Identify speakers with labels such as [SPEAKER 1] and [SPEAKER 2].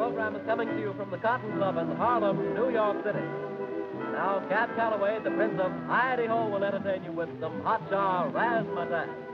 [SPEAKER 1] program is coming to you from the Cotton Club in Harlem, New York City. Now, Cab Calloway, the Prince of Hi-de-Ho, will entertain you with some hot jar razzmatazz.